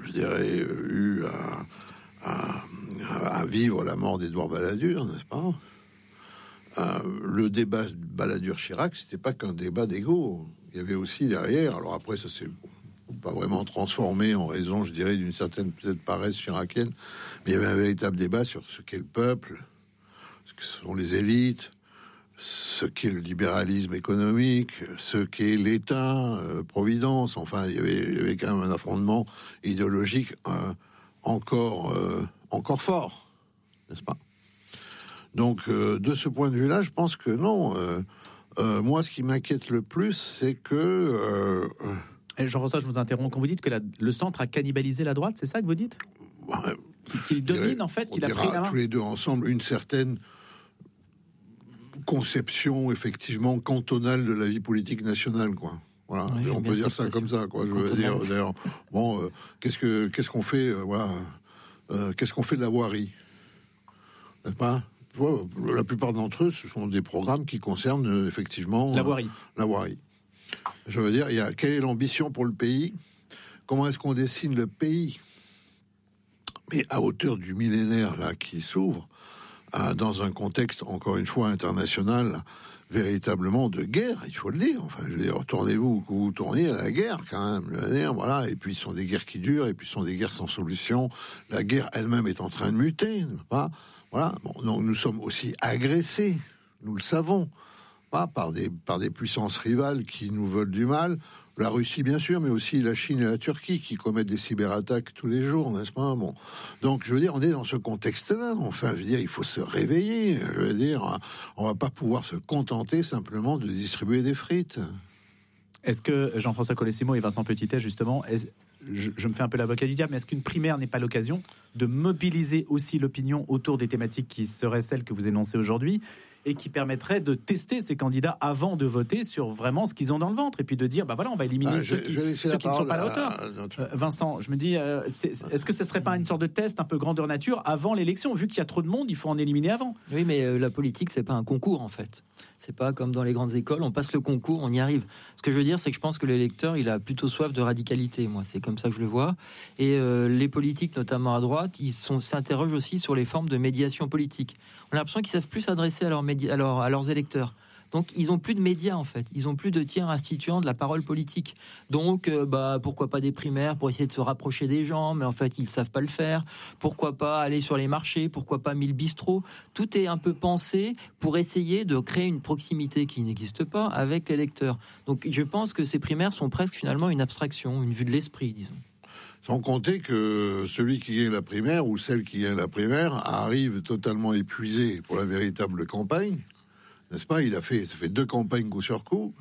je dirais, eu à vivre la mort d'Édouard Balladur, n'est-ce pas? Le débat Balladur-Chirac, c'était pas qu'un débat d'ego. Il y avait aussi derrière, alors après ça s'est pas vraiment transformé en raison, je dirais, d'une certaine peut-être paresse chiracienne, mais il y avait un véritable débat sur ce qu'est le peuple, ce que sont les élites, ce qu'est le libéralisme économique, ce qu'est l'État, Providence. Enfin, il y avait quand même un affrontement idéologique encore fort, n'est-ce pas? Donc, de ce point de vue-là, je pense que non. Moi, ce qui m'inquiète le plus, c'est que... Jean-François, je vous interromps. Quand vous dites que le centre a cannibalisé la droite, c'est ça que vous dites? Qu'il domine, en fait, qu'il a pris la main? Tous les deux ensemble une certaine conception, effectivement, cantonale de la vie politique nationale, quoi. Voilà, oui, on peut dire ça comme ça, quoi. Je veux dire, d'ailleurs, bon, qu'est-ce qu'on fait, voilà, qu'est-ce qu'on fait de la voirie, n'est-ce pas? La plupart d'entre eux, ce sont des programmes qui concernent effectivement la voirie. La voirie. Je veux dire, quelle est l'ambition pour le pays? Comment est-ce qu'on dessine le pays? Mais à hauteur du millénaire là qui s'ouvre, dans un contexte encore une fois international, véritablement de guerre, il faut le dire. Enfin, je veux dire, tournez-vous, que vous tourniez à la guerre quand même. Je veux dire, voilà. Et puis, ce sont des guerres qui durent, et puis ce sont des guerres sans solution. La guerre elle-même est en train de muter, pas? Voilà. Bon, donc nous sommes aussi agressés, nous le savons, pas par des puissances rivales qui nous veulent du mal. La Russie, bien sûr, mais aussi la Chine et la Turquie qui commettent des cyberattaques tous les jours, n'est-ce pas? Bon. Donc, je veux dire, on est dans ce contexte-là. Enfin, je veux dire, il faut se réveiller. Je veux dire, on va pas pouvoir se contenter simplement de distribuer des frites. Est-ce que Jean-François Colessimo et Vincent Petitet, justement, je me fais un peu l'avocat du diable, mais est-ce qu'une primaire n'est pas l'occasion de mobiliser aussi l'opinion autour des thématiques qui seraient celles que vous énoncez aujourd'hui et qui permettrait de tester ces candidats avant de voter sur vraiment ce qu'ils ont dans le ventre et puis de dire, bah voilà, on va éliminer ceux qui ne sont pas à la hauteur. Vincent, je me dis, est-ce que ce serait pas une sorte de test un peu grandeur nature avant l'élection? Vu qu'il y a trop de monde, il faut en éliminer avant. Oui, mais la politique, c'est pas un concours, en fait. C'est pas comme dans les grandes écoles, on passe le concours, on y arrive. Ce que je veux dire, c'est que je pense que l'électeur, il a plutôt soif de radicalité. Moi, c'est comme ça que je le vois. Et les politiques, notamment à droite, s'interrogent aussi sur les formes de médiation politique. On a l'impression qu'ils savent plus s'adresser à leurs électeurs. Donc, ils ont plus de médias, en fait. Ils ont plus de tiers instituant de la parole politique. Donc, pourquoi pas des primaires pour essayer de se rapprocher des gens, mais en fait, ils savent pas le faire. Pourquoi pas aller sur les marchés? Pourquoi pas 1000 bistrots? Tout est un peu pensé pour essayer de créer une proximité qui n'existe pas avec l'électeur. Donc, je pense que ces primaires sont presque finalement une abstraction, une vue de l'esprit, disons. Sans compter que celui qui gagne la primaire ou celle qui gagne la primaire arrive totalement épuisé pour la véritable campagne. N'est-ce pas? Ça fait 2 campagnes coup sur coup,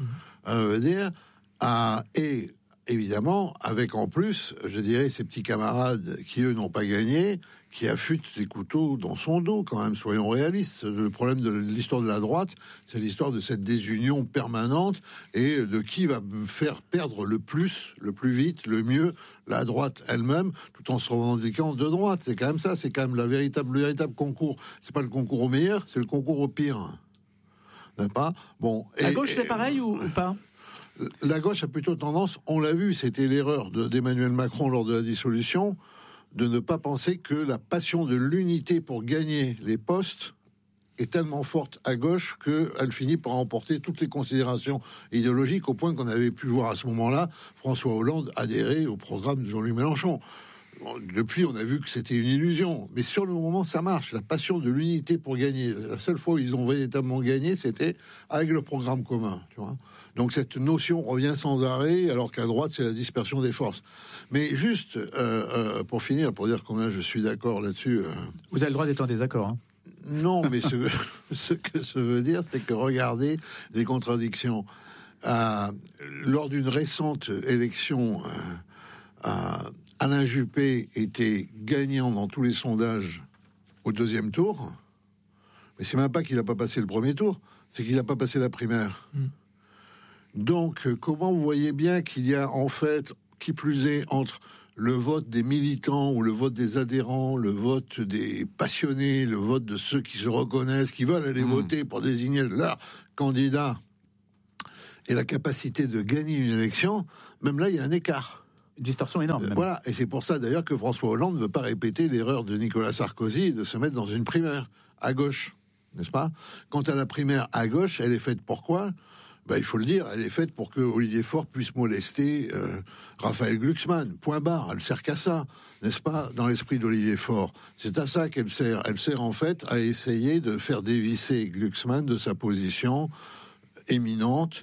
et évidemment, avec en plus, je dirais, ces petits camarades qui, eux, n'ont pas gagné, qui affûtent les couteaux dans son dos, quand même, soyons réalistes. Le problème de l'histoire de la droite, c'est l'histoire de cette désunion permanente et de qui va faire perdre le plus vite, le mieux, la droite elle-même, tout en se revendiquant de droite. C'est quand même ça, c'est quand même le véritable concours. C'est pas le concours au meilleur, c'est le concours au pire. Pas bon. À gauche, c'est pareil ou pas? La gauche a plutôt tendance, on l'a vu, c'était l'erreur d'Emmanuel Macron lors de la dissolution, de ne pas penser que la passion de l'unité pour gagner les postes est tellement forte à gauche qu'elle finit par emporter toutes les considérations idéologiques, au point qu'on avait pu voir à ce moment-là François Hollande adhérer au programme de Jean-Luc Mélenchon. Depuis, on a vu que c'était une illusion. Mais sur le moment, ça marche. La passion de l'unité pour gagner. La seule fois où ils ont véritablement gagné, c'était avec le programme commun. Tu vois. Donc cette notion revient sans arrêt, alors qu'à droite, c'est la dispersion des forces. Mais juste, pour finir, pour dire combien je suis d'accord là-dessus... Vous avez le droit d'être en désaccord, hein. Non, mais ce que ça veut dire, c'est que regardez les contradictions. Lors d'une récente élection... Alain Juppé était gagnant dans tous les sondages au 2e tour, mais c'est même pas qu'il n'a pas passé le 1er tour, c'est qu'il n'a pas passé la primaire. Donc, comment vous voyez bien qu'il y a en fait, qui plus est, entre le vote des militants ou le vote des adhérents, le vote des passionnés, le vote de ceux qui se reconnaissent, qui veulent aller voter pour désigner leur candidat, et la capacité de gagner une élection, même là, il y a un écart. Distorsion énorme. Voilà, et c'est pour ça d'ailleurs que François Hollande ne veut pas répéter l'erreur de Nicolas Sarkozy de se mettre dans une primaire à gauche, n'est-ce pas ? Quant à la primaire à gauche, elle est faite pour quoi ? Il faut le dire, elle est faite pour que Olivier Faure puisse molester Raphaël Glucksmann. Point barre, elle sert qu'à ça, n'est-ce pas, dans l'esprit d'Olivier Faure. C'est à ça qu'elle sert. Elle sert en fait à essayer de faire dévisser Glucksmann de sa position éminente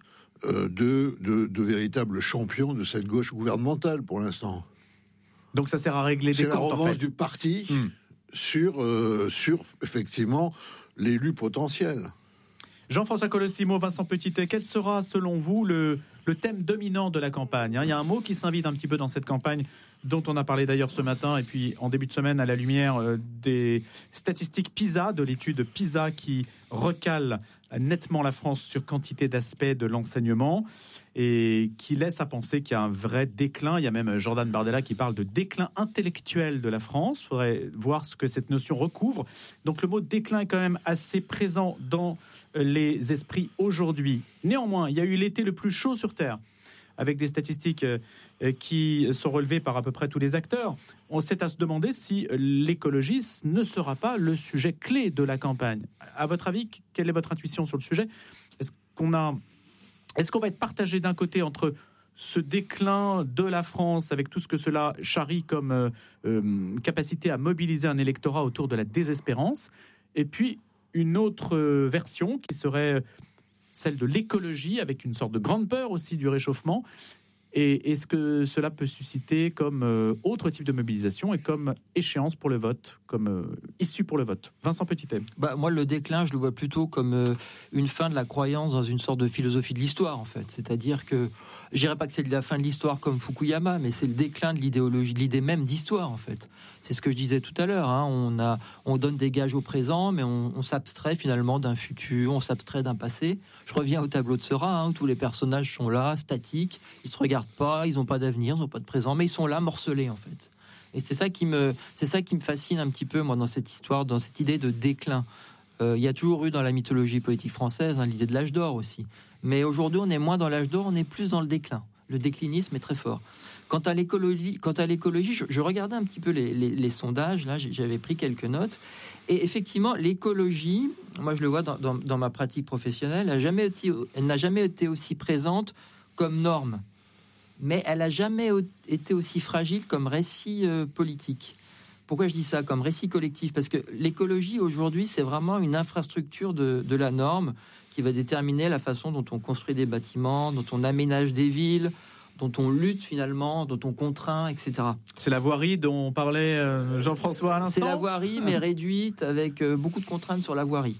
de véritable champion de cette gauche gouvernementale pour l'instant. Donc ça sert à régler des comptes, C'est la revanche en fait. du parti sur effectivement l'élu potentiel. Jean-François Colosimo, Vincent Petitet, quel sera selon vous le thème dominant de la campagne ? Il y a un mot qui s'invite un petit peu dans cette campagne, dont on a parlé d'ailleurs ce matin, et puis en début de semaine à la lumière des statistiques PISA, de l'étude PISA qui recale nettement la France sur quantité d'aspects de l'enseignement et qui laisse à penser qu'il y a un vrai déclin. Il y a même Jordan Bardella qui parle de déclin intellectuel de la France. Il faudrait voir ce que cette notion recouvre. Donc le mot déclin est quand même assez présent dans les esprits aujourd'hui. Néanmoins, il y a eu l'été le plus chaud sur Terre, avec des statistiques qui sont relevées par à peu près tous les acteurs. On s'est à se demander si l'écologie ne sera pas le sujet clé de la campagne. À votre avis, quelle est votre intuition sur le sujet ? Est-ce qu'on va être partagé d'un côté entre ce déclin de la France, avec tout ce que cela charrie comme capacité à mobiliser un électorat autour de la désespérance, et puis une autre version qui serait celle de l'écologie, avec une sorte de grande peur aussi du réchauffement. Et est-ce que cela peut susciter comme autre type de mobilisation et comme échéance pour le vote, comme issue pour le vote ? Vincent Petitet. Moi, le déclin, je le vois plutôt comme une fin de la croyance dans une sorte de philosophie de l'histoire, en fait. C'est-à-dire que, je dirais pas que c'est la fin de l'histoire comme Fukuyama, mais c'est le déclin de l'idéologie, de l'idée même d'histoire, en fait. C'est ce que je disais tout à l'heure. On donne des gages au présent, mais on s'abstrait finalement d'un futur, on s'abstrait d'un passé. Je reviens au tableau de Seurat, où tous les personnages sont là, statiques, ils se regardent pas, ils n'ont pas d'avenir, ils n'ont pas de présent, mais ils sont là, morcelés, en fait. Et c'est ça qui me fascine un petit peu, moi, dans cette histoire, dans cette idée de déclin. Il y a toujours eu dans la mythologie politique française l'idée de l'âge d'or aussi. Mais aujourd'hui, on est moins dans l'âge d'or, on est plus dans le déclin. Le déclinisme est très fort. Quant à l'écologie, je regardais un petit peu les sondages, là, j'avais pris quelques notes. Et effectivement, l'écologie, moi je le vois dans ma pratique professionnelle, elle n'a jamais été aussi présente comme norme. Mais elle n'a jamais été aussi fragile comme récit politique. Pourquoi je dis ça ? Comme récit collectif ? Parce que l'écologie, aujourd'hui, c'est vraiment une infrastructure de la norme qui va déterminer la façon dont on construit des bâtiments, dont on aménage des villes, dont on lutte finalement, dont on contraint, etc. C'est la voirie dont parlait Jean-François à l'instant ? C'est la voirie, mais réduite, avec beaucoup de contraintes sur la voirie.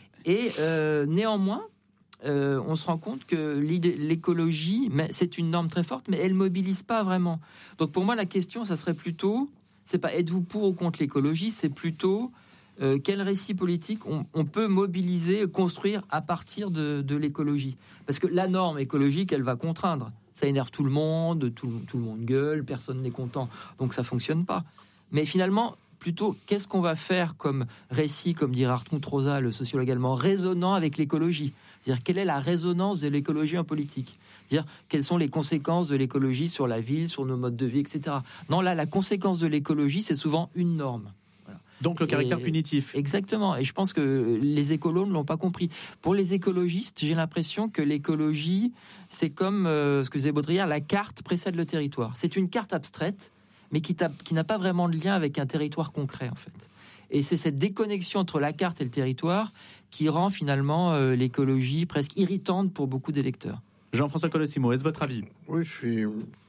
Et néanmoins, on se rend compte que l'écologie, c'est une norme très forte, mais elle ne mobilise pas vraiment. Donc pour moi, la question, ça serait plutôt, c'est pas êtes-vous pour ou contre l'écologie, c'est plutôt quel récit politique on peut mobiliser, construire à partir de l'écologie. Parce que la norme écologique, elle va contraindre. Ça énerve tout le monde gueule, personne n'est content, donc ça fonctionne pas. Mais finalement, plutôt, qu'est-ce qu'on va faire comme récit, comme dirait Hartmut Rosa, le sociologue allemand, résonnant avec l'écologie ? C'est-à-dire, quelle est la résonance de l'écologie en politique ? C'est-à-dire, quelles sont les conséquences de l'écologie sur la ville, sur nos modes de vie, etc. Non, là, la conséquence de l'écologie, c'est souvent une norme. Voilà. Donc le caractère punitif. Exactement, et je pense que les écolos ne l'ont pas compris. Pour les écologistes, j'ai l'impression que l'écologie, c'est comme ce que disait Baudrillard, la carte précède le territoire. C'est une carte abstraite, mais qui n'a pas vraiment de lien avec un territoire concret, en fait. Et c'est cette déconnexion entre la carte et le territoire qui rend finalement l'écologie presque irritante pour beaucoup d'électeurs. Jean-François Colosimo, est-ce votre avis ? Oui, je suis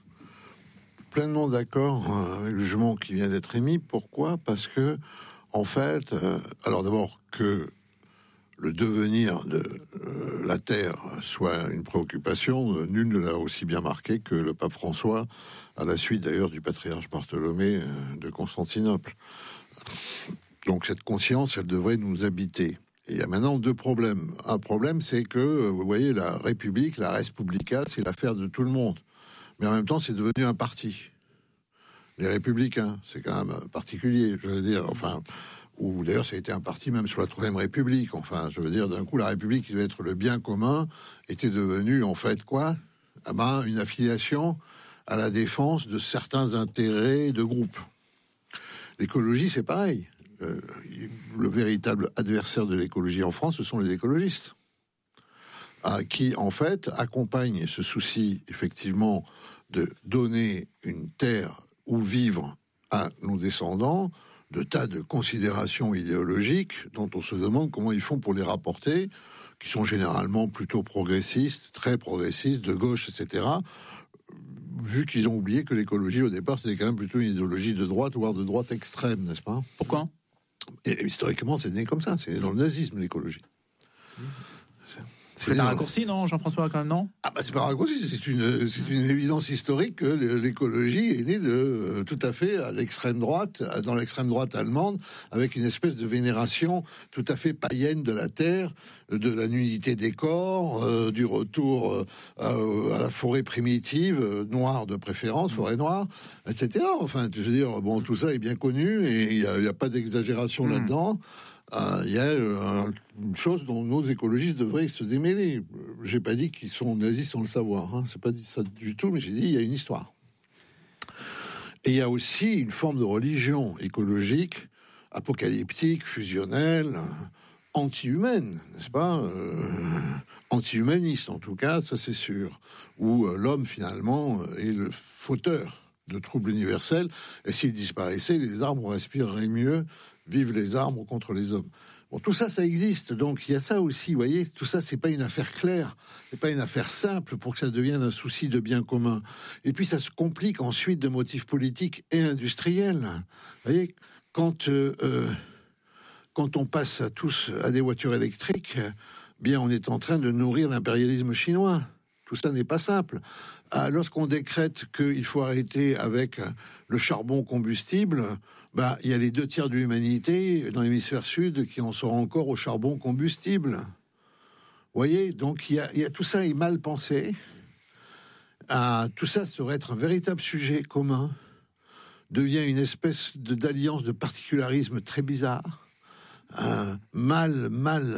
pleinement d'accord avec le jugement qui vient d'être émis. Pourquoi ? Parce que, en fait, alors d'abord que le devenir de la Terre soit une préoccupation, nul ne l'a aussi bien marqué que le pape François, à la suite d'ailleurs du patriarche Bartholomée de Constantinople. Donc cette conscience, elle devrait nous habiter. Et il y a maintenant deux problèmes. Un problème, c'est que, vous voyez, la République, la Res Publica, c'est l'affaire de tout le monde. Mais en même temps, c'est devenu un parti. Les Républicains, c'est quand même particulier, je veux dire, enfin, ou d'ailleurs, ça a été un parti même sous la Troisième République. Enfin, je veux dire, d'un coup, la République, qui devait être le bien commun, était devenue, en fait, quoi ? Une affiliation à la défense de certains intérêts de groupe. L'écologie, c'est pareil. Le véritable adversaire de l'écologie en France, ce sont les écologistes, qui, en fait, accompagnent ce souci, effectivement, de donner une terre où vivre à nos descendants, de tas de considérations idéologiques dont on se demande comment ils font pour les rapporter, qui sont généralement plutôt progressistes, très progressistes, de gauche, etc., vu qu'ils ont oublié que l'écologie, au départ, c'était quand même plutôt une idéologie de droite, voire de droite extrême, n'est-ce pas ? Pourquoi ? Et historiquement, c'est né comme ça, c'est né dans le nazisme, l'écologie. C'est un raccourci, non, Jean-François, quand même, non ? Ah bah c'est pas un raccourci, c'est une évidence historique que l'écologie est née de tout à fait à l'extrême droite, dans l'extrême droite allemande, avec une espèce de vénération tout à fait païenne de la terre, de la nudité des corps, du retour à la forêt primitive, noire de préférence, forêt noire, etc. Enfin, je veux dire, bon, tout ça est bien connu et il y a pas d'exagération là-dedans. Il y a une chose dont nos écologistes devraient se démêler. J'ai pas dit qu'ils sont nazis sans le savoir, hein. C'est pas dit ça du tout, mais j'ai dit il y a une histoire. Et il y a aussi une forme de religion écologique, apocalyptique, fusionnelle, anti-humaine, n'est-ce pas ? Anti-humaniste en tout cas, ça c'est sûr. Où l'homme finalement est le fauteur de troubles universels. Et s'il disparaissait, les arbres respireraient mieux. Vive les arbres contre les hommes. Bon, tout ça, ça existe. Donc, il y a ça aussi, vous voyez. Tout ça, c'est pas une affaire claire. C'est pas une affaire simple pour que ça devienne un souci de bien commun. Et puis, ça se complique ensuite de motifs politiques et industriels. Vous voyez, quand on passe tous à des voitures électriques, bien, on est en train de nourrir l'impérialisme chinois. Tout ça n'est pas simple. Lorsqu'on décrète qu'il faut arrêter avec le charbon combustible, il y a les 2 tiers de l'humanité dans l'hémisphère sud qui en sont encore au charbon combustible. Vous voyez, donc il y a tout ça est mal pensé. Tout ça devrait être un véritable sujet commun. Devient une espèce d'alliance de particularisme très bizarre, mal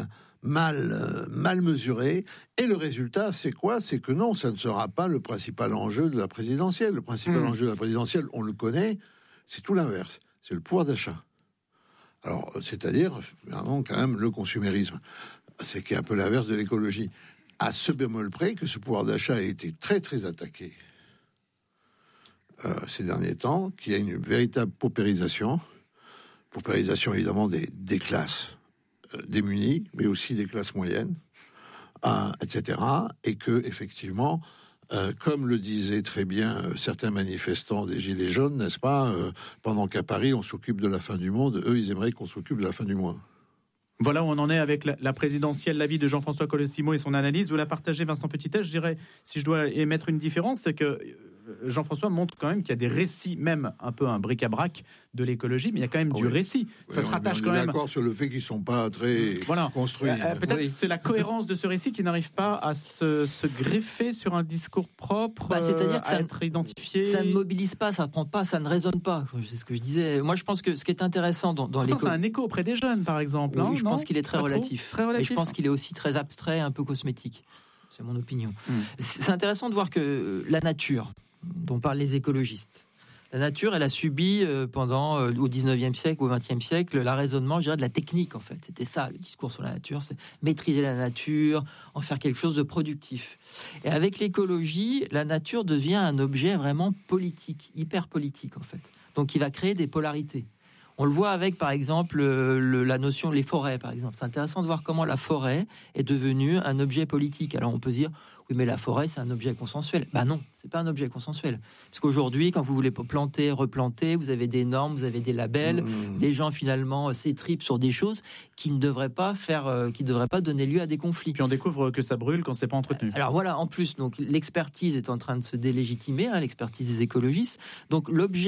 mesuré, et le résultat, c'est quoi ? C'est que non, ça ne sera pas le principal enjeu de la présidentielle. Le principal enjeu de la présidentielle, on le connaît, c'est tout l'inverse, c'est le pouvoir d'achat. Alors, c'est-à-dire, vraiment, quand même, le consumérisme. C'est qui est un peu l'inverse de l'écologie. À ce bémol près que ce pouvoir d'achat a été très, très attaqué ces derniers temps, qu'il y a une véritable paupérisation évidemment des classes démunies, mais aussi des classes moyennes, etc. Et que, effectivement, comme le disaient très bien certains manifestants des Gilets jaunes, n'est-ce pas, pendant qu'à Paris, on s'occupe de la fin du monde, eux, ils aimeraient qu'on s'occupe de la fin du mois. Voilà où on en est avec la présidentielle, l'avis de Jean-François Colosimo et son analyse. Vous la partagez, Vincent Petitet. Je dirais, si je dois émettre une différence, c'est que Jean-François montre quand même qu'il y a des récits, même un peu un bric-à-brac de l'écologie, mais il y a quand même du récit. Ça se rattache quand même. D'accord sur le fait qu'ils ne sont pas très construits. Peut-être c'est la cohérence de ce récit qui n'arrive pas à se greffer sur un discours propre, c'est-à-dire que à être identifié. Ça ne mobilise pas, ça prend pas, ça ne résonne pas. C'est ce que je disais. Moi, je pense que ce qui est intéressant dans l'écologie... C'est un écho auprès des jeunes, par exemple. Oui, je pense qu'il est très relatif. Et je pense qu'il est aussi très abstrait, un peu cosmétique. C'est mon opinion. C'est intéressant de voir que la nature, dont parlent les écologistes, la nature, elle a subi pendant au 19e siècle, au 20e siècle, l'arraisonnement, je dirais, de la technique, en fait. C'était ça, le discours sur la nature, c'est maîtriser la nature, en faire quelque chose de productif. Et avec l'écologie, la nature devient un objet vraiment politique, hyper politique, en fait. Donc, il va créer des polarités. On le voit avec, par exemple, la notion des forêts, par exemple. C'est intéressant de voir comment la forêt est devenue un objet politique. Alors, on peut se dire, oui, mais la forêt, c'est un objet consensuel. Ben non, c'est pas un objet consensuel. Parce qu'aujourd'hui, quand vous voulez planter, replanter, vous avez des normes, vous avez des labels. Les gens, finalement, s'étripent sur des choses qui ne devraient pas donner lieu à des conflits. Puis on découvre que ça brûle quand c'est pas entretenu. Alors voilà, en plus, donc l'expertise est en train de se délégitimer, l'expertise des écologistes. Donc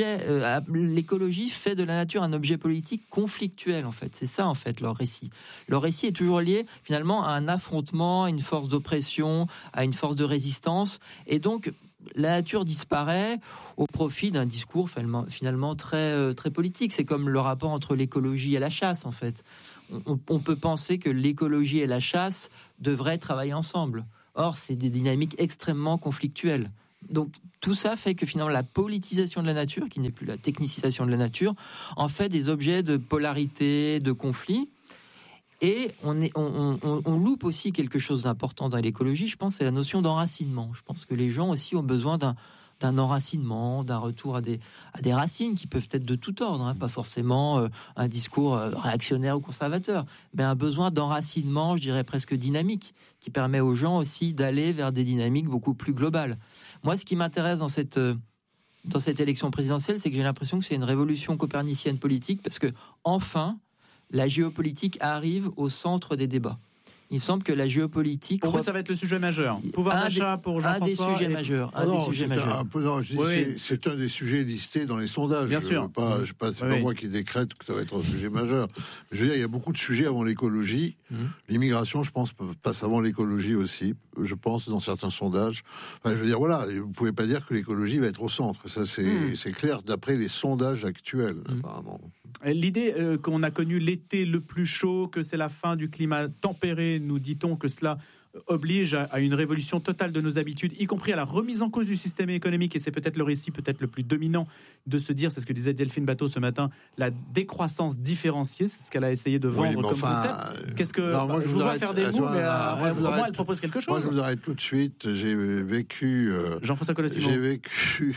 l'écologie fait de la nature un objet politique conflictuel, en fait. C'est ça, en fait, leur récit. Leur récit est toujours lié, finalement, à un affrontement, à une force d'oppression, à une force de résistance. Et donc, la nature disparaît au profit d'un discours finalement très, très politique. C'est comme le rapport entre l'écologie et la chasse, en fait. On peut penser que l'écologie et la chasse devraient travailler ensemble. Or, c'est des dynamiques extrêmement conflictuelles. Donc tout ça fait que finalement la politisation de la nature, qui n'est plus la technicisation de la nature, en fait des objets de polarité, de conflit. Et on loupe aussi quelque chose d'important dans l'écologie, je pense, c'est la notion d'enracinement. Je pense que les gens aussi ont besoin d'un enracinement, d'un retour à des racines qui peuvent être de tout ordre, hein, pas forcément un discours réactionnaire ou conservateur, mais un besoin d'enracinement, je dirais presque dynamique, qui permet aux gens aussi d'aller vers des dynamiques beaucoup plus globales. Moi, ce qui m'intéresse dans cette élection présidentielle, c'est que j'ai l'impression que c'est une révolution copernicienne politique, parce que enfin, la géopolitique arrive au centre des débats. Il me semble que la géopolitique... Pour vous, ça va être le sujet majeur. Pouvoir d'achat pour Jean-François. Un des sujets majeurs. C'est un des sujets listés dans les sondages. Bien sûr. C'est pas moi qui décrète que ça va être un sujet majeur. Mais je veux dire, il y a beaucoup de sujets avant l'écologie. L'immigration, je pense, passe avant l'écologie aussi. Je pense, dans certains sondages. Enfin, je veux dire, voilà, vous pouvez pas dire que l'écologie va être au centre. Ça, c'est clair d'après les sondages actuels, apparemment. L'idée qu'on a connu l'été le plus chaud, que c'est la fin du climat tempéré, nous dit-on que cela oblige à une révolution totale de nos habitudes, y compris à la remise en cause du système économique, et c'est peut-être le récit peut-être le plus dominant de se dire, c'est ce que disait Delphine Bateau ce matin, la décroissance différenciée, c'est ce qu'elle a essayé de vendre comme concept. Qu'est-ce que je voudrais faire des mots, mais au moins elle propose quelque chose. Moi, je vous arrête tout de suite. J'ai vécu Jean-François Colossimo. J'ai vécu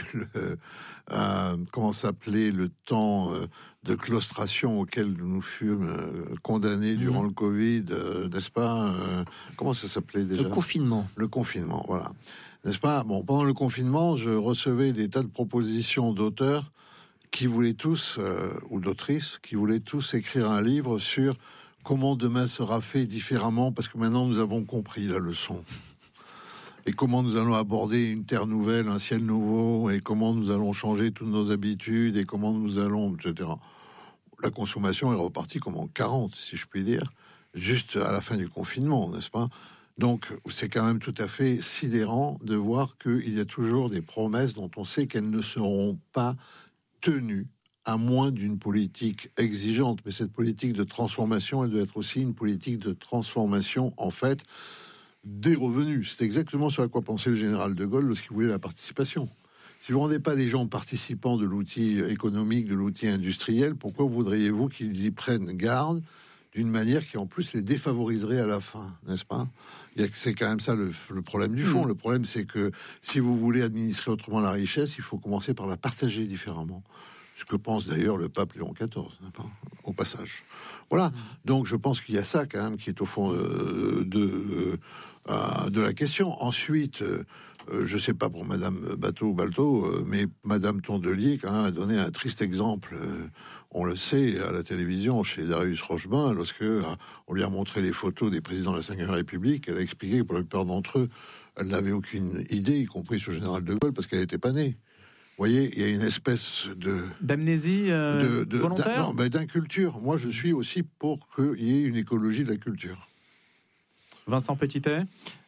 comment s'appelait le temps de claustration auquel nous fûmes condamnés durant le Covid, n'est-ce pas comment ça s'appelait déjà ? Le confinement. Le confinement, voilà. N'est-ce pas ? Bon, pendant le confinement, je recevais des tas de propositions d'auteurs qui voulaient tous, ou d'autrices, qui voulaient tous écrire un livre sur comment demain sera fait différemment, parce que maintenant nous avons compris la leçon. Et comment nous allons aborder une terre nouvelle, un ciel nouveau, et comment nous allons changer toutes nos habitudes, et comment nous allons, etc. La consommation est repartie comme en 40, si je puis dire, juste à la fin du confinement, n'est-ce pas ? Donc, c'est quand même tout à fait sidérant de voir qu'il y a toujours des promesses dont on sait qu'elles ne seront pas tenues, à moins d'une politique exigeante. Mais cette politique de transformation, elle doit être aussi une politique de transformation, en fait, des revenus. C'est exactement ce à quoi pensait le général de Gaulle lorsqu'il voulait la participation. Si vous ne rendez pas les gens participants de l'outil économique, de l'outil industriel, pourquoi voudriez-vous qu'ils y prennent garde d'une manière qui en plus les défavoriserait à la fin, n'est-ce pas ? C'est quand même ça le problème du fond. Le problème, c'est que si vous voulez administrer autrement la richesse, il faut commencer par la partager différemment. Ce que pense d'ailleurs le pape Léon XIV, n'est-ce pas ? Au passage. Voilà. Donc je pense qu'il y a ça quand même qui est au fond de la question. Ensuite, je ne sais pas pour Madame Balto, mais Madame Tondelier quand même a donné un triste exemple. On le sait à la télévision chez Darius Rochebain, lorsque on lui a montré les photos des présidents de la Ve République, elle a expliqué que pour la plupart d'entre eux, elle n'avait aucune idée, y compris sur le général de Gaulle, parce qu'elle n'était pas née. Vous voyez, il y a une espèce d'amnésie volontaire, d'inculture. Moi, je suis aussi pour qu'il y ait une écologie de la culture. Vincent Petitet.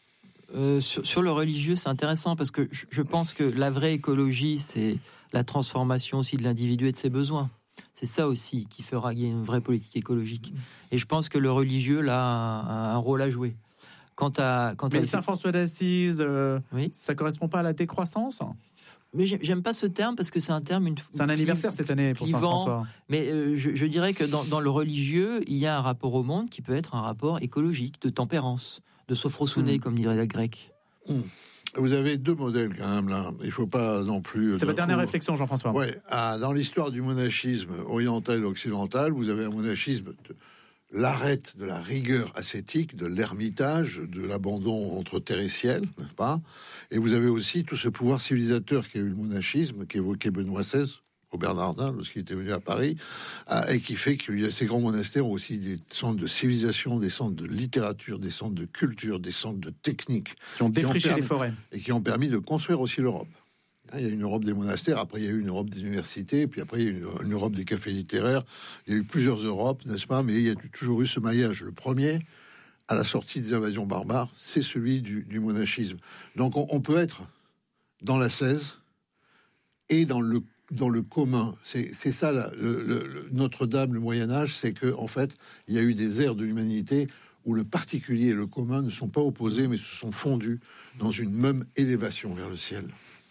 Sur le religieux, c'est intéressant parce que je pense que la vraie écologie, c'est la transformation aussi de l'individu et de ses besoins. C'est ça aussi qui fera qu'il y ait une vraie politique écologique. Et je pense que le religieux, là, a un rôle à jouer. Mais Saint François d'Assise, oui. Ça correspond pas à la décroissance ? Mais j'aime pas ce terme parce que c'est un terme... C'est un anniversaire cette année pour Saint-François. Mais je dirais que dans le religieux, il y a un rapport au monde qui peut être un rapport écologique, de tempérance, de sophrosouné, comme dirait la grecque. Vous avez deux modèles quand même là. Il ne faut pas non plus... C'est votre dernière réflexion, Jean-François. Oui. Dans l'histoire du monachisme oriental et occidental, vous avez un monachisme l'arrêt de la rigueur ascétique, de l'ermitage, de l'abandon entre terre et ciel, n'est-ce pas ? Et vous avez aussi tout ce pouvoir civilisateur qui a eu le monachisme, qu'évoquait Benoît XVI au Bernardin lorsqu'il était venu à Paris, et qui fait que ces grands monastères ont aussi des centres de civilisation, des centres de littérature, des centres de culture, des centres de technique. Qui ont défriché les forêts. Et qui ont permis de construire aussi l'Europe. Il y a une Europe des monastères, après il y a eu une Europe des universités, puis après il y a eu une Europe des cafés littéraires. Il y a eu plusieurs Europes, n'est-ce pas ? Mais il y a toujours eu ce maillage. Le premier, à la sortie des invasions barbares, c'est celui du monachisme. Donc on peut être dans l'ascèse et dans le commun. C'est ça, Notre-Dame, le Moyen-Âge, c'est que en fait, il y a eu des ères de l'humanité où le particulier et le commun ne sont pas opposés, mais se sont fondus dans une même élévation vers le ciel.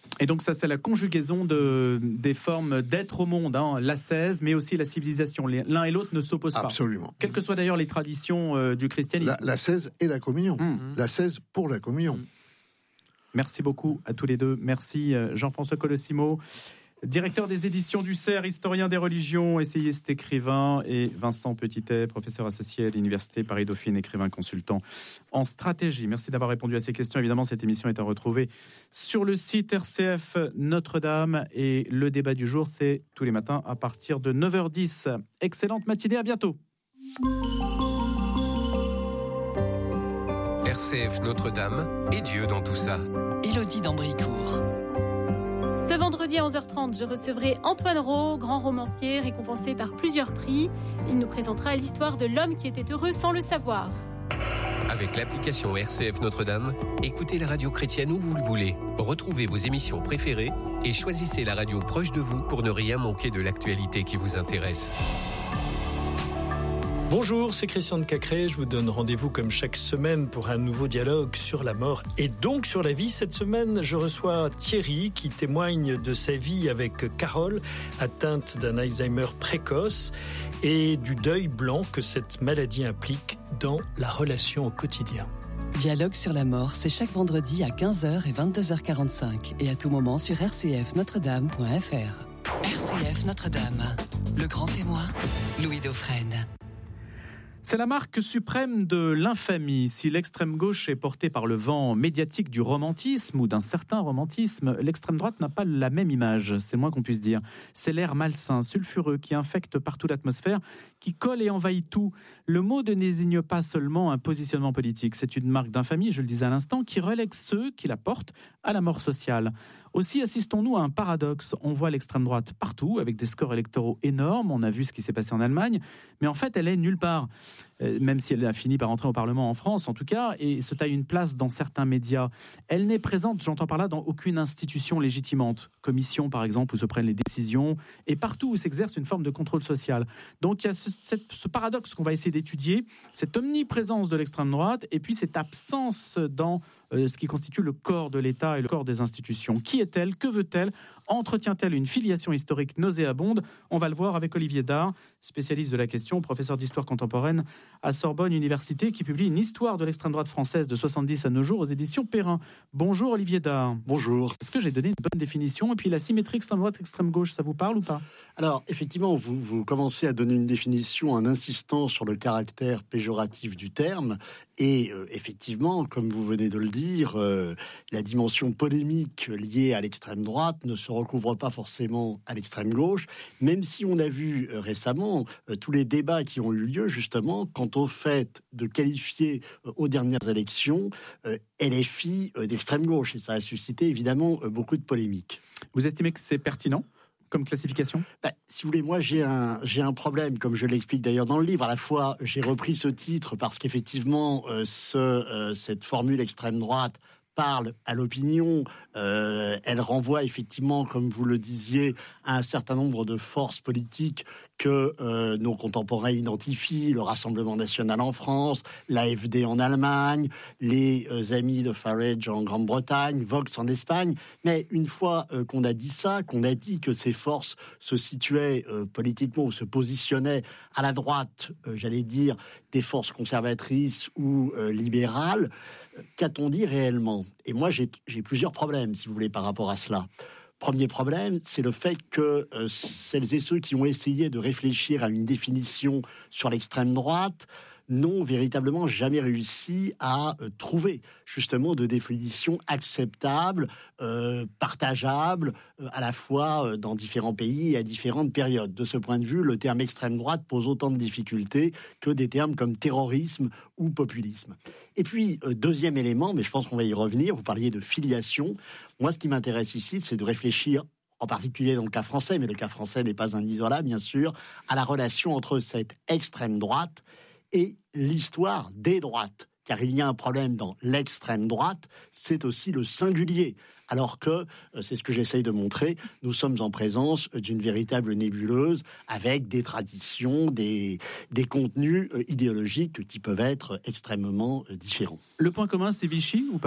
Et donc ça, c'est la conjugaison des formes d'être au monde, l'ascèse, mais aussi la civilisation. L'un et l'autre ne s'opposent pas. Absolument. Quelles que soient d'ailleurs les traditions du christianisme. L'ascèse et la communion. L'ascèse pour la communion. Merci beaucoup à tous les deux. Merci Jean-François Colosimo, directeur des éditions du CERF, historien des religions, essayiste, écrivain, et Vincent Petitet, professeur associé à l'Université Paris-Dauphine, écrivain consultant en stratégie. Merci d'avoir répondu à ces questions. Évidemment, cette émission est à retrouver sur le site RCF Notre-Dame. Et le débat du jour, c'est tous les matins à partir de 9h10. Excellente matinée, à bientôt. RCF Notre-Dame et Dieu dans tout ça. Élodie d'Ambricourt. Ce vendredi à 11h30, je recevrai Antoine Rau, grand romancier récompensé par plusieurs prix. Il nous présentera l'histoire de l'homme qui était heureux sans le savoir. Avec l'application RCF Notre-Dame, écoutez la radio chrétienne où vous le voulez. Retrouvez vos émissions préférées et choisissez la radio proche de vous pour ne rien manquer de l'actualité qui vous intéresse. Bonjour, c'est Christian de Cacré. Je vous donne rendez-vous comme chaque semaine pour un nouveau dialogue sur la mort et donc sur la vie. Cette semaine, je reçois Thierry qui témoigne de sa vie avec Carole, atteinte d'un Alzheimer précoce et du deuil blanc que cette maladie implique dans la relation au quotidien. Dialogue sur la mort, c'est chaque vendredi à 15h et 22h45 et à tout moment sur rcfnotredame.fr. RCF Notre-Dame, le grand témoin, Louis Dauphren. C'est la marque suprême de l'infamie. Si l'extrême gauche est portée par le vent médiatique du romantisme ou d'un certain romantisme, l'extrême droite n'a pas la même image, c'est le moins qu'on puisse dire. C'est l'air malsain, sulfureux, qui infecte partout l'atmosphère, qui colle et envahit tout. Le mot ne désigne pas seulement un positionnement politique, c'est une marque d'infamie, je le disais à l'instant, qui relègue ceux qui la portent à la mort sociale. Aussi assistons-nous à un paradoxe. On voit l'extrême droite partout, avec des scores électoraux énormes. On a vu ce qui s'est passé en Allemagne. Mais en fait, elle est nulle part. Même si elle a fini par entrer au Parlement en France, en tout cas, et se taille une place dans certains médias. Elle n'est présente, j'entends par là, dans aucune institution légitimante. Commission, par exemple, où se prennent les décisions, et partout où s'exerce une forme de contrôle social. Donc il y a ce paradoxe qu'on va essayer d'étudier, cette omniprésence de l'extrême droite, et puis cette absence dans ce qui constitue le corps de l'État et le corps des institutions. Qui est-elle ? Que veut-elle ? Entretient-elle une filiation historique nauséabonde ? On va le voir avec Olivier Dahr, spécialiste de la question, professeur d'histoire contemporaine à Sorbonne Université, qui publie une histoire de l'extrême droite française de 70 à nos jours aux éditions Perrin. Bonjour Olivier Dahr. Bonjour. Est-ce que j'ai donné une bonne définition ? Et puis la symétrie extrême droite, extrême gauche, ça vous parle ou pas ? Alors effectivement, vous commencez à donner une définition en insistant sur le caractère péjoratif du terme. Et effectivement, comme vous venez de le dire, la dimension polémique liée à l'extrême droite ne se recouvre pas forcément à l'extrême gauche, même si on a vu récemment tous les débats qui ont eu lieu justement quant au fait de qualifier aux dernières élections LFI d'extrême gauche. Et ça a suscité évidemment beaucoup de polémiques. Vous estimez que c'est pertinent comme classification ? Si vous voulez, moi j'ai un problème, comme je l'explique d'ailleurs dans le livre. À la fois, j'ai repris ce titre parce qu'effectivement, cette formule extrême droite parle à l'opinion, elle renvoie effectivement, comme vous le disiez, à un certain nombre de forces politiques que nos contemporains identifient, le Rassemblement national en France, l'AfD en Allemagne, les amis de Farage en Grande-Bretagne, Vox en Espagne. Mais une fois qu'on a dit ça, qu'on a dit que ces forces se situaient politiquement ou se positionnaient à la droite, j'allais dire, des forces conservatrices ou libérales, qu'a-t-on dit réellement ? Et moi, j'ai plusieurs problèmes, si vous voulez, par rapport à cela. Premier problème, c'est le fait que celles et ceux qui ont essayé de réfléchir à une définition sur l'extrême droite n'ont véritablement jamais réussi à trouver justement de définition acceptable, partageable, à la fois dans différents pays et à différentes périodes. De ce point de vue, le terme extrême droite pose autant de difficultés que des termes comme terrorisme ou populisme. Et puis, deuxième élément, mais je pense qu'on va y revenir, vous parliez de filiation. Moi, ce qui m'intéresse ici, c'est de réfléchir, en particulier dans le cas français, mais le cas français n'est pas un isolat, bien sûr, à la relation entre cette extrême droite et l'histoire des droites. Car il y a un problème dans l'extrême droite, c'est aussi le singulier. Alors que, c'est ce que j'essaye de montrer, nous sommes en présence d'une véritable nébuleuse avec des traditions, des contenus idéologiques qui peuvent être extrêmement différents. Le point commun, c'est Vichy ou pas ?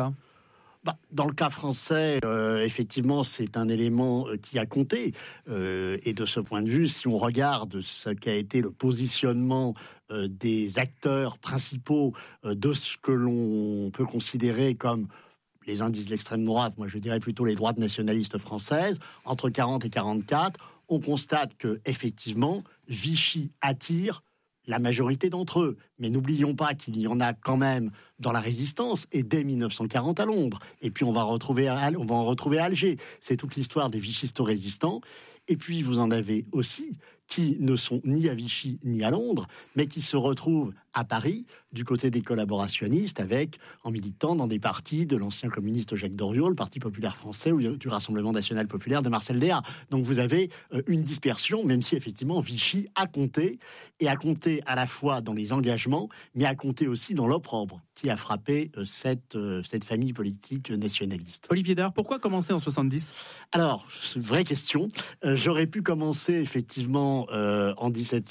Dans le cas français, effectivement, c'est un élément qui a compté. Et de ce point de vue, si on regarde ce qu'a été le positionnement des acteurs principaux de ce que l'on peut considérer comme les indices de l'extrême droite, moi je dirais plutôt les droites nationalistes françaises, entre 40 et 44, on constate que effectivement Vichy attire la majorité d'entre eux. Mais n'oublions pas qu'il y en a quand même dans la résistance, et dès 1940 à Londres. Et puis on va en retrouver à Alger. C'est toute l'histoire des vichisto-résistants. Et puis vous en avez aussi qui ne sont ni à Vichy ni à Londres, mais qui se retrouvent à Paris, du côté des collaborationnistes, en militant dans des partis de l'ancien communiste Jacques Doriot, le Parti populaire français, ou du Rassemblement national populaire de Marcel Déat. Donc vous avez une dispersion, même si effectivement Vichy a compté, et a compté à la fois dans les engagements, mais a compté aussi dans l'opprobre qui a frappé cette famille politique nationaliste. Olivier Dahr, pourquoi commencer en 70 ? Alors, c'est une vraie question. J'aurais pu commencer effectivement en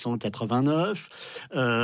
1789.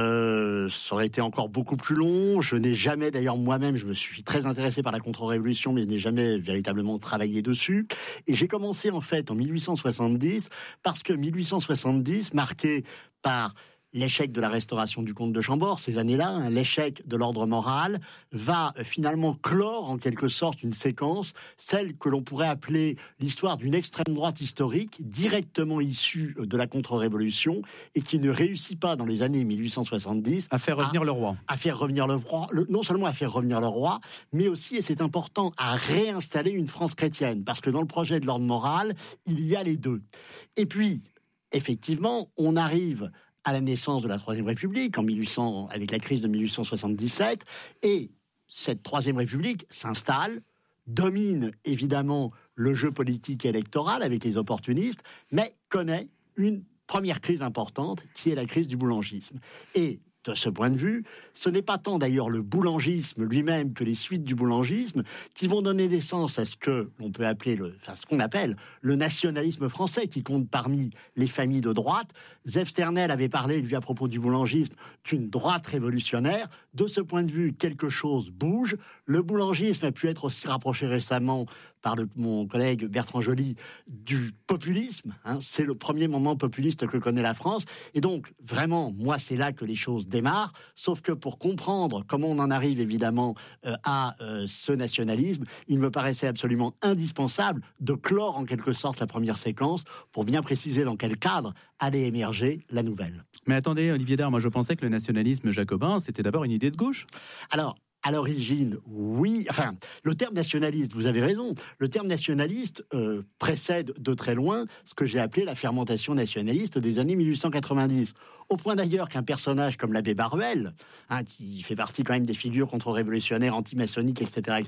Ça aurait été encore beaucoup plus long. Je n'ai jamais, d'ailleurs moi-même, je me suis très intéressé par la contre-révolution, mais je n'ai jamais véritablement travaillé dessus. Et j'ai commencé en fait en 1870, parce que 1870, marqué par l'échec de la restauration du comte de Chambord, ces années-là, l'échec de l'ordre moral, va finalement clore en quelque sorte une séquence, celle que l'on pourrait appeler l'histoire d'une extrême droite historique, directement issue de la contre-révolution, et qui ne réussit pas dans les années 1870 à faire revenir le roi. À faire revenir le roi, non seulement à faire revenir le roi, mais aussi, et c'est important, à réinstaller une France chrétienne, parce que dans le projet de l'ordre moral, il y a les deux. Et puis, effectivement, on arrive à la naissance de la Troisième République, avec la crise de 1877, et cette Troisième République s'installe, domine évidemment le jeu politique et électoral avec les opportunistes, mais connaît une première crise importante, qui est la crise du boulangisme. Et de ce point de vue, ce n'est pas tant d'ailleurs le boulangisme lui-même que les suites du boulangisme qui vont donner naissance à ce que l'on peut appeler ce qu'on appelle le nationalisme français, qui compte parmi les familles de droite. Zef Sternel avait parlé, lui, à propos du boulangisme, d'une droite révolutionnaire. De ce point de vue, quelque chose bouge. Le boulangisme a pu être aussi rapproché récemment par mon collègue Bertrand Joly du populisme. C'est le premier moment populiste que connaît la France. Et donc, vraiment, moi, c'est là que les choses démarrent. Sauf que pour comprendre comment on en arrive, évidemment, à ce nationalisme, il me paraissait absolument indispensable de clore, en quelque sorte, la première séquence pour bien préciser dans quel cadre allait émerger la nouvelle. Mais attendez, Olivier Dahr, moi, je pensais que le nationalisme jacobin, c'était d'abord une idée de gauche. Alors, à l'origine, oui. Enfin, le terme nationaliste, vous avez raison, le terme nationaliste précède de très loin ce que j'ai appelé la fermentation nationaliste des années 1890. Au point d'ailleurs qu'un personnage comme l'abbé Baruel, qui fait partie quand même des figures contre-révolutionnaires, anti-maçonniques, etc.,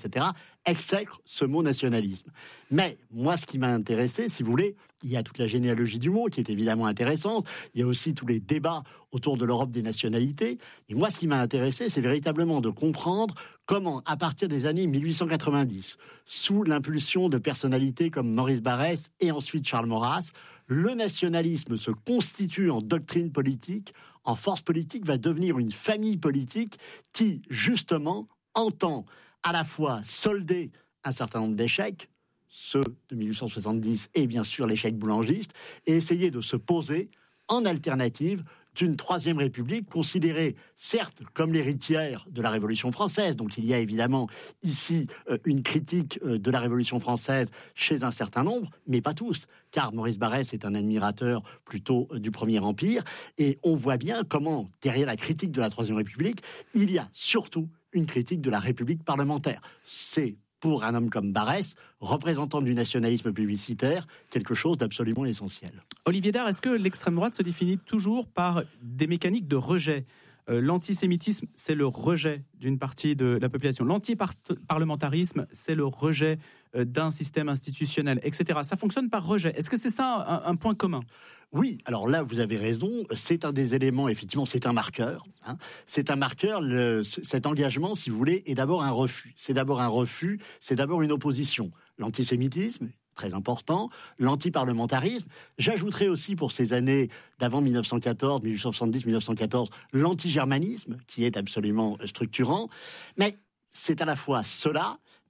exècre ce mot nationalisme. Mais moi, ce qui m'a intéressé, si vous voulez, il y a toute la généalogie du mot qui est évidemment intéressante. Il y a aussi tous les débats autour de l'Europe des nationalités. Et moi, ce qui m'a intéressé, c'est véritablement de comprendre comment, à partir des années 1890, sous l'impulsion de personnalités comme Maurice Barrès et ensuite Charles Maurras, le nationalisme se constitue en doctrine politique, en force politique, va devenir une famille politique qui, justement, entend à la fois solder un certain nombre d'échecs, ceux de 1870 et bien sûr l'échec boulangiste, et essayer de se poser en alternative d'une Troisième République considérée, certes, comme l'héritière de la Révolution française. Donc il y a évidemment ici une critique de la Révolution française chez un certain nombre, mais pas tous, car Maurice Barrès est un admirateur plutôt du Premier Empire, et on voit bien comment, derrière la critique de la Troisième République, il y a surtout une critique de la République parlementaire. C'est, pour un homme comme Barrès, représentant du nationalisme publicitaire, quelque chose d'absolument essentiel. Olivier Dahr, est-ce que l'extrême droite se définit toujours par des mécaniques de rejet ? L'antisémitisme, c'est le rejet d'une partie de la population. L'antiparlementarisme, c'est le rejet d'un système institutionnel, etc. Ça fonctionne par rejet. Est-ce que c'est ça un point commun ? Oui, alors là, vous avez raison. C'est un des éléments, effectivement, c'est un marqueur. C'est un marqueur. Cet engagement, si vous voulez, est d'abord un refus. C'est d'abord un refus, c'est d'abord une opposition. L'antisémitisme, très important, l'antiparlementarisme. J'ajouterai aussi pour ces années d'avant 1914, 1870, 1914, l'antigermanisme, qui est absolument structurant. Mais c'est à la fois cela, mais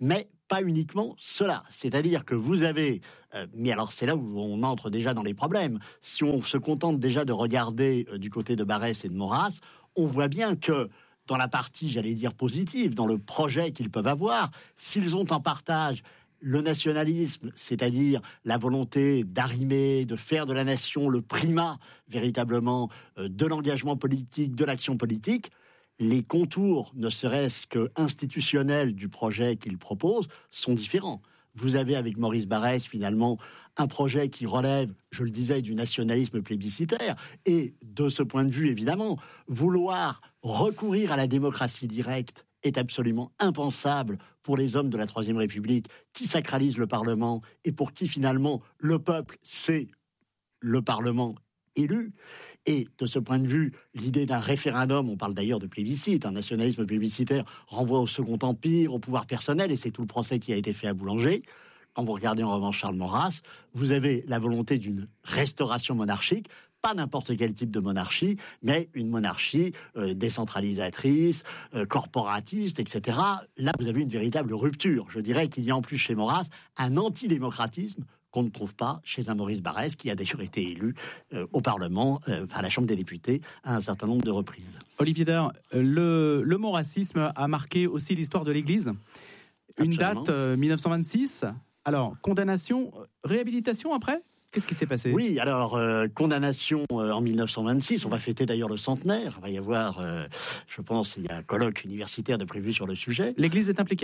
pas uniquement cela. C'est-à-dire que vous avez... mais alors, c'est là où on entre déjà dans les problèmes. Si on se contente déjà de regarder du côté de Barrès et de Maurras, on voit bien que dans la partie, j'allais dire, positive, dans le projet qu'ils peuvent avoir, s'ils ont en partage le nationalisme, c'est-à-dire la volonté d'arrimer, de faire de la nation le primat, véritablement, de l'engagement politique, de l'action politique, les contours, ne serait-ce que institutionnels du projet qu'il propose, sont différents. Vous avez avec Maurice Barrès, finalement, un projet qui relève, je le disais, du nationalisme plébiscitaire. Et de ce point de vue, évidemment, vouloir recourir à la démocratie directe est absolument impensable pour les hommes de la Troisième République qui sacralisent le Parlement et pour qui, finalement, le peuple, c'est le Parlement élu. Et de ce point de vue, l'idée d'un référendum, on parle d'ailleurs de plébiscite, un nationalisme plébiscitaire renvoie au Second Empire, au pouvoir personnel, et c'est tout le procès qui a été fait à Boulanger. Quand vous regardez en revanche Charles Maurras, vous avez la volonté d'une restauration monarchique, pas n'importe quel type de monarchie, mais une monarchie décentralisatrice, corporatiste, etc. Là, vous avez une véritable rupture. Je dirais qu'il y a en plus chez Maurras un antidémocratisme qu'on ne trouve pas chez un Maurice Barrès, qui a d'ailleurs été élu au Parlement, à la Chambre des députés, à un certain nombre de reprises. Olivier Dahr, le maurassisme a marqué aussi l'histoire de l'Église. Une date, 1926. Alors, condamnation, réhabilitation après ? Qu'est-ce qui s'est passé ? Oui, alors, condamnation en 1926, on va fêter d'ailleurs le centenaire. Il va y avoir, je pense, il y a un colloque universitaire de prévu sur le sujet. L'Église est impliquée ?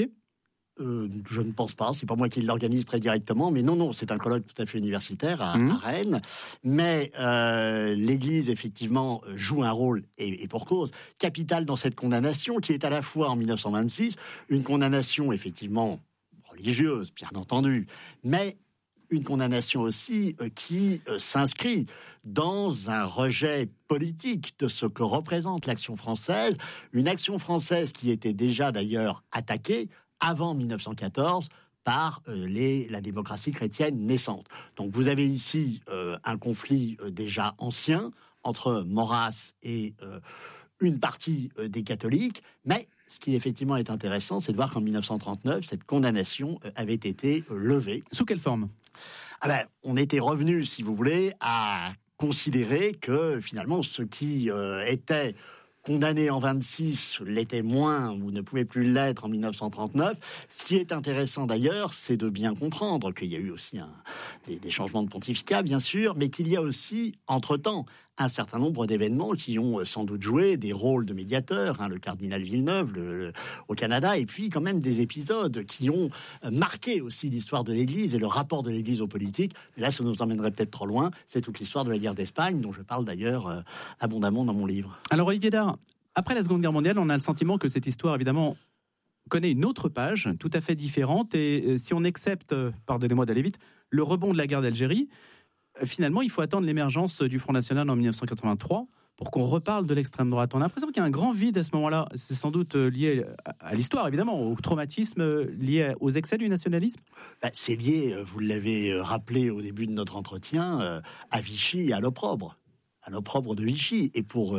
Je ne pense pas, c'est pas moi qui l'organise très directement, mais non, c'est un colloque tout à fait universitaire à Rennes. Mais l'Église, effectivement, joue un rôle, et pour cause, capital dans cette condamnation, qui est à la fois, en 1926, une condamnation, effectivement, religieuse, bien entendu, mais une condamnation aussi qui s'inscrit dans un rejet politique de ce que représente l'action française, une action française qui était déjà d'ailleurs attaquée avant 1914 par la démocratie chrétienne naissante. Donc vous avez ici un conflit déjà ancien entre Maurras et une partie des catholiques, mais ce qui effectivement est intéressant, c'est de voir qu'en 1939, cette condamnation avait été levée. Sous quelle forme ? On était revenu, si vous voulez, à considérer que finalement ce qui était condamné en 26 l'était moins ou ne pouvait plus l'être en 1939. Ce qui est intéressant d'ailleurs, c'est de bien comprendre qu'il y a eu aussi des changements de pontificat, bien sûr, mais qu'il y a aussi, entre-temps, un certain nombre d'événements qui ont sans doute joué des rôles de médiateurs, le cardinal Villeneuve au Canada, et puis quand même des épisodes qui ont marqué aussi l'histoire de l'Église et le rapport de l'Église aux politiques. Mais là, ça nous emmènerait peut-être trop loin. C'est toute l'histoire de la guerre d'Espagne, dont je parle d'ailleurs abondamment dans mon livre. Alors Olivier Dahr, après la Seconde Guerre mondiale, on a le sentiment que cette histoire, évidemment, connaît une autre page, tout à fait différente, et si on accepte, pardonnez-moi d'aller vite, le rebond de la guerre d'Algérie, finalement, il faut attendre l'émergence du Front National en 1983 pour qu'on reparle de l'extrême droite. On a l'impression qu'il y a un grand vide à ce moment-là. C'est sans doute lié à l'histoire, évidemment, au traumatisme lié aux excès du nationalisme. C'est lié, vous l'avez rappelé au début de notre entretien, à Vichy et à l'opprobre de Vichy. Et pour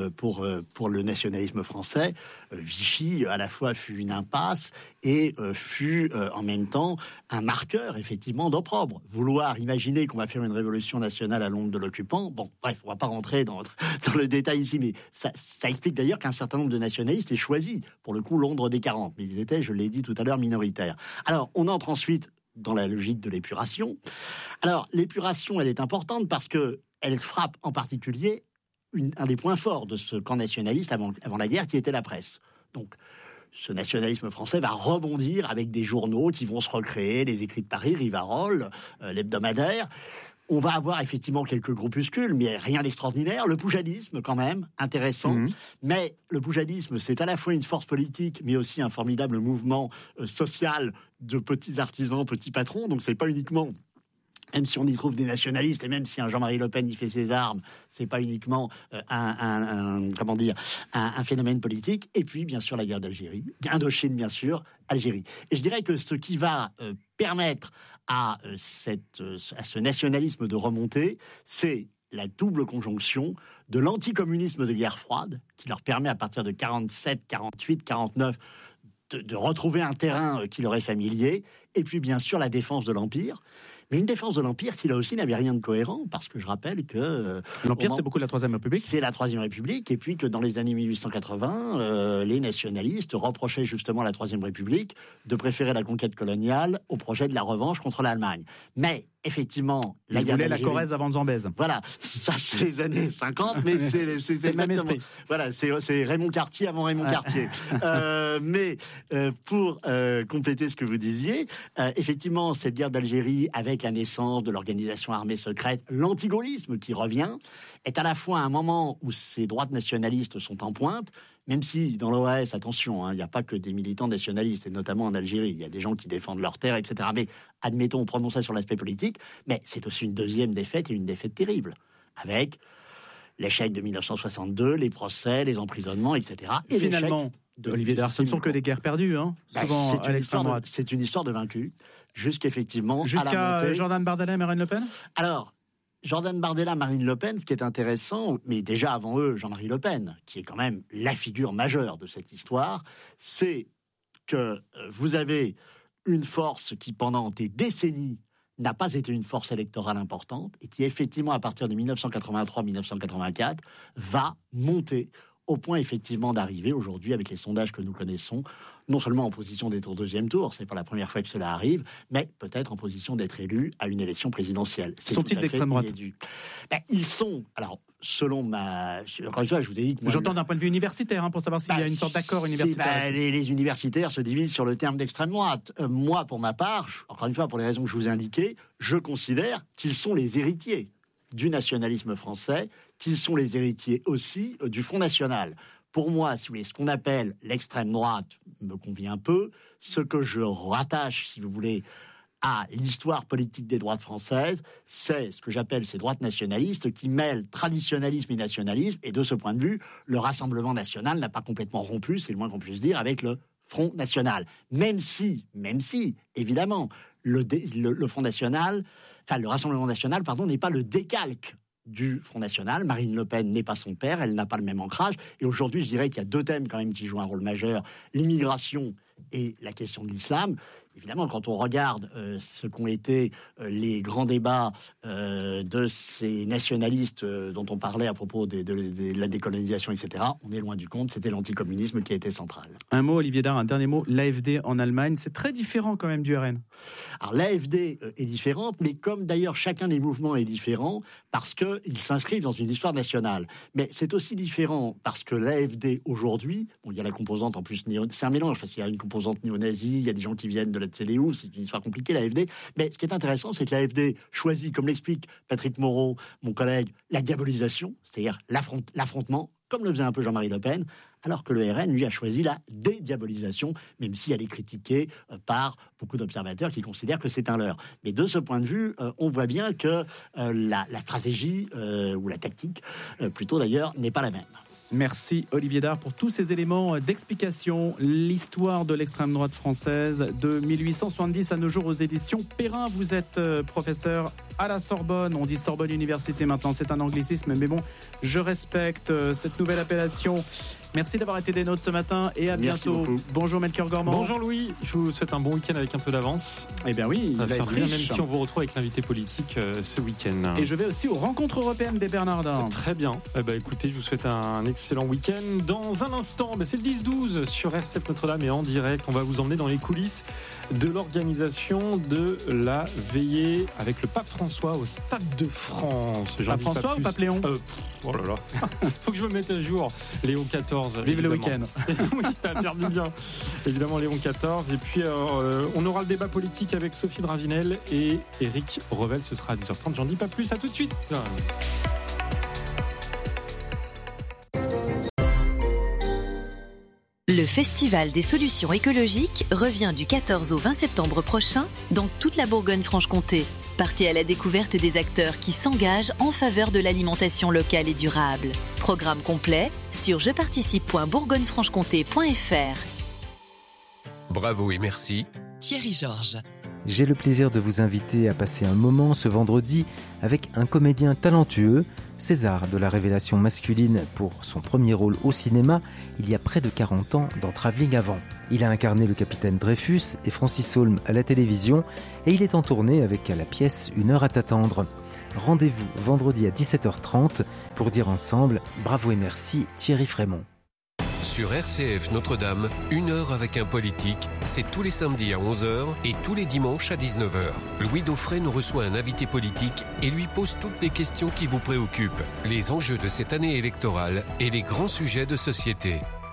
le nationalisme français, Vichy, à la fois, fut une impasse et fut en même temps un marqueur, effectivement, d'opprobre. Vouloir imaginer qu'on va faire une révolution nationale à l'ombre de l'occupant, bon, bref, on ne va pas rentrer dans le détail ici, mais ça explique d'ailleurs qu'un certain nombre de nationalistes aient choisi, pour le coup, Londres des 40. Mais ils étaient, je l'ai dit tout à l'heure, minoritaires. Alors, on entre ensuite dans la logique de l'épuration. Alors, l'épuration, elle est importante parce que elle frappe en particulier un des points forts de ce camp nationaliste avant la guerre, qui était la presse. Donc, ce nationalisme français va rebondir avec des journaux qui vont se recréer, les Écrits de Paris, Rivarol, l'hebdomadaire. On va avoir effectivement quelques groupuscules, mais rien d'extraordinaire. Le poujadisme, quand même, intéressant. Mais le poujadisme, c'est à la fois une force politique, mais aussi un formidable mouvement social de petits artisans, petits patrons. Donc, c'est pas uniquement... Même si on y trouve des nationalistes, et même si un Jean-Marie Le Pen y fait ses armes, c'est pas uniquement un phénomène politique. Et puis, bien sûr, la guerre d'Algérie, Indochine, bien sûr, Algérie. Et je dirais que ce qui va permettre à ce nationalisme de remonter, c'est la double conjonction de l'anticommunisme de guerre froide, qui leur permet à partir de 47, 48, 49 de retrouver un terrain qui leur est familier, et puis bien sûr la défense de l'Empire. Mais une défense de l'Empire qui, là aussi, n'avait rien de cohérent, parce que je rappelle que... L'Empire, c'est beaucoup la Troisième République. C'est la Troisième République, et puis que dans les années 1880, les nationalistes reprochaient justement à la Troisième République de préférer la conquête coloniale au projet de la revanche contre l'Allemagne. Mais, effectivement... Ils voulaient la Corrèze avant Zambèze. Voilà, ça c'est les années 50, mais c'est le même esprit. Voilà, c'est Raymond Cartier avant Raymond Cartier. Mais pour compléter ce que vous disiez, effectivement, cette guerre d'Algérie, avec la naissance de l'organisation armée secrète, l'antigaullisme qui revient, est à la fois un moment où ces droites nationalistes sont en pointe, même si dans l'OAS, attention, il n'y a pas que des militants nationalistes, et notamment en Algérie, il y a des gens qui défendent leur terre, etc. Mais admettons, prenons ça sur l'aspect politique, mais c'est aussi une deuxième défaite, et une défaite terrible, avec l'échec de 1962, les procès, les emprisonnements, etc. Et finalement, Olivier Dahr, ce ne sont que des guerres perdues, souvent à l'extrême droite. C'est une histoire de vaincu, jusqu'à Jordan Bardella, Marine Le Pen. Alors, Jordan Bardella, Marine Le Pen, ce qui est intéressant, mais déjà avant eux, Jean-Marie Le Pen, qui est quand même la figure majeure de cette histoire, c'est que vous avez une force qui, pendant des décennies, n'a pas été une force électorale importante et qui, effectivement, à partir de 1983-1984, va monter au point, effectivement, d'arriver aujourd'hui, avec les sondages que nous connaissons, non seulement en position d'être au deuxième tour, c'est pas la première fois que cela arrive, mais peut-être en position d'être élu à une élection présidentielle. Sont-ils d'extrême droite ? Ils sont, alors, selon ma... Encore une fois, je vous ai dit que... J'entends d'un point de vue universitaire, pour savoir s'il y a une sorte d'accord universitaire. Les universitaires se divisent sur le terme d'extrême droite. Moi, pour ma part, encore une fois, pour les raisons que je vous ai indiquées, je considère qu'ils sont les héritiers du nationalisme français, qu'ils sont les héritiers aussi du Front National. Pour moi, si vous voulez, ce qu'on appelle l'extrême droite me convient peu. Ce que je rattache, si vous voulez, à l'histoire politique des droites françaises, c'est ce que j'appelle ces droites nationalistes qui mêlent traditionnalisme et nationalisme. Et de ce point de vue, le Rassemblement national n'a pas complètement rompu, c'est le moins qu'on puisse dire, avec le Front National. Même si, évidemment, le Front National, enfin le Rassemblement national, n'est pas le décalque du Front National. Marine Le Pen n'est pas son père, elle n'a pas le même ancrage. Et aujourd'hui, je dirais qu'il y a deux thèmes quand même qui jouent un rôle majeur, l'immigration et la question de l'islam. Évidemment, quand on regarde ce qu'ont été les grands débats de ces nationalistes dont on parlait à propos de la décolonisation, etc., on est loin du compte, c'était l'anticommunisme qui a été central. Un mot, Olivier Dahr, un dernier mot. L'AfD en Allemagne, c'est très différent quand même du RN. Alors l'AfD est différente, mais comme d'ailleurs chacun des mouvements est différent, parce qu'ils s'inscrivent dans une histoire nationale. Mais c'est aussi différent parce que l'AfD aujourd'hui, il y a la composante en plus, c'est un mélange, parce qu'il y a une composante néo-nazie, il y a des gens qui viennent de la CDU, c'est une histoire compliquée, l'AfD. Mais ce qui est intéressant, c'est que l'AfD choisit, comme l'explique Patrick Moreau, mon collègue, la diabolisation, c'est-à-dire l'affrontement, comme le faisait un peu Jean-Marie Le Pen, alors que le RN, lui, a choisi la dédiabolisation, même si elle est critiquée par beaucoup d'observateurs qui considèrent que c'est un leurre. Mais de ce point de vue, on voit bien que la stratégie, ou la tactique, plutôt d'ailleurs, n'est pas la même. Merci Olivier Dahr pour tous ces éléments d'explication. L'histoire de l'extrême droite française de 1870 à nos jours aux éditions Perrin. Vous êtes professeur à la Sorbonne. On dit Sorbonne Université maintenant, c'est un anglicisme, mais bon, je respecte cette nouvelle appellation. Merci d'avoir été des nôtres ce matin et à bientôt. Bonjour Melchior Gormand. Bonjour Louis, je vous souhaite un bon week-end avec un peu d'avance. Eh bien oui, ça va faire bien, même si on vous retrouve avec l'invité politique ce week-end. Et je vais aussi aux rencontres européennes des Bernardins. Très bien, écoutez, je vous souhaite un excellent week-end. Dans un instant, c'est le 10-12 sur RCF Notre-Dame et en direct, on va vous emmener dans les coulisses de l'organisation de la veillée avec le pape François au Stade de France. Pape François ou pape Léon Oh là là, faut que je me mette à jour. Léon XIV. Vive le week-end. Oui, ça va faire du bien. Évidemment, Léon XIV. Et puis, on aura le débat politique avec Sophie Dravinel et Éric Revel. Ce sera à 10h30. J'en dis pas plus. À tout de suite. Le Festival des solutions écologiques revient du 14 au 20 septembre prochain dans toute la Bourgogne-Franche-Comté. Partez à la découverte des acteurs qui s'engagent en faveur de l'alimentation locale et durable. Programme complet sur jeparticipe.bourgognefranchecomté.fr. Bravo et merci. Thierry Georges. J'ai le plaisir de vous inviter à passer un moment ce vendredi avec un comédien talentueux, César de la révélation masculine pour son premier rôle au cinéma il y a près de 40 ans dans Travelling Avant. Il a incarné le capitaine Dreyfus et Francis Holm à la télévision et il est en tournée avec à la pièce Une heure à t'attendre. Rendez-vous vendredi à 17h30 pour dire ensemble bravo et merci Thierry Frémont. Sur RCF Notre-Dame, 1 heure avec un politique, c'est tous les samedis à 11h et tous les dimanches à 19h. Louis Dauphren nous reçoit un invité politique et lui pose toutes les questions qui vous préoccupent, les enjeux de cette année électorale et les grands sujets de société.